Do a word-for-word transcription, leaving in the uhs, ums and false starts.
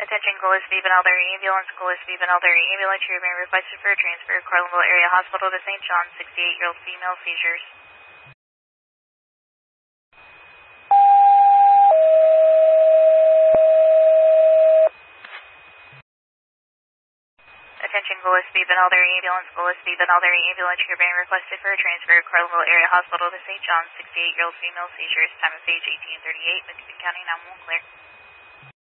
Attention Gillespie, Benalder Ambulance, Gillespie, Benalder Ambulance, you're being requested for a transfer to Carlinville Area Hospital to Saint John, sixty-eight-year-old female, seizures. Attention Gillespie, Benalder Ambulance, Gillespie, Benalder Ambulance, you're being requested for a transfer to Carlinville Area Hospital to Saint John, sixty-eight-year-old female, seizures, time of page eighteen thirty-eight, McKinney County, nine one one clear.